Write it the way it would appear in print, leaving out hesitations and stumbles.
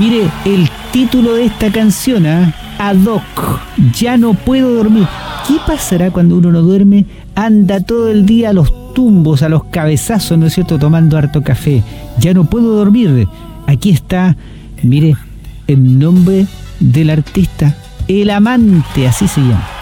Mire, el título de esta canción, Ad hoc, Ya no puedo dormir. ¿Qué pasará cuando uno no duerme? Anda todo el día a los tumbos, a los cabezazos, ¿no es cierto?, tomando harto café. Ya no puedo dormir. Aquí está, mire, el nombre del artista, El Amante, así se llama.